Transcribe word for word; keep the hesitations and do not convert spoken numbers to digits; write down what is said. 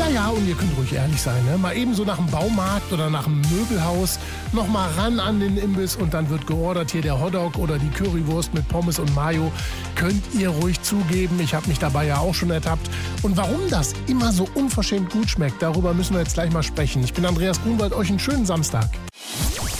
Ja, ja, und ihr könnt ruhig ehrlich sein, ne? Mal eben so nach dem Baumarkt oder nach dem Möbelhaus noch mal ran an den Imbiss und dann wird geordert hier der Hotdog oder die Currywurst mit Pommes und Mayo. Könnt ihr ruhig zugeben, ich habe mich dabei ja auch schon ertappt. Und warum das immer so unverschämt gut schmeckt, darüber müssen wir jetzt gleich mal sprechen. Ich bin Andreas Grunwald, euch einen schönen Samstag.